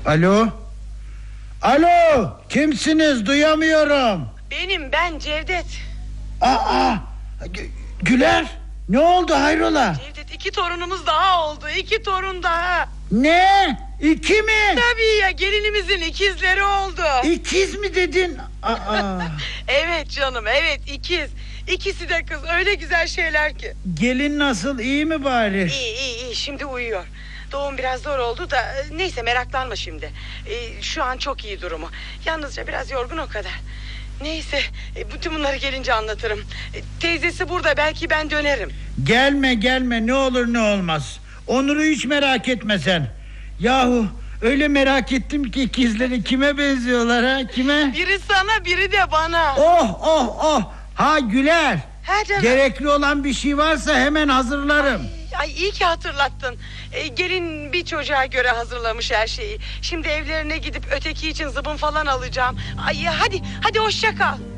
Alo? Alo, kimsiniz? Duyamıyorum. Ben Cevdet. Güler, ne oldu, hayrola? Cevdet, 2 torunumuz daha oldu. 2 torun daha. Ne? 2 mi? Tabii ya, gelinimizin ikizleri oldu. İkiz mi dedin? Evet canım, evet, ikiz. İkisi de kız, öyle güzel şeyler ki. Gelin nasıl, iyi mi bari? İyi, şimdi uyuyor. Doğum biraz zor oldu da neyse, meraklanma şimdi. Şu an çok iyi durumu. Yalnızca biraz yorgun, o kadar. Neyse, bütün bunları gelince anlatırım. Teyzesi burada, belki ben dönerim. Gelme, ne olur ne olmaz. Onur'u hiç merak etme sen. Yahu öyle merak ettim ki ikizleri kime benziyorlar ha, kime? Biri sana, biri de bana. Oh. Ha Güler. Ha canım. Gerekli olan bir şey varsa hemen hazırlarım. Ay, iyi ki hatırlattın. Gelin bir çocuğa göre hazırlamış her şeyi. Şimdi evlerine gidip öteki için zıbın falan alacağım. Ay, hadi hoşça kal.